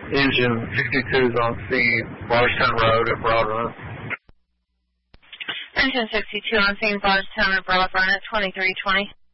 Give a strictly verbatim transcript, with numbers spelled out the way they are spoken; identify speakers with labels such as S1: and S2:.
S1: Engine sixty-two is on scene, Bardstown Road at Broad Run.
S2: Engine sixty-two on scene, Bardstown at Broad Run at twenty-three twenty.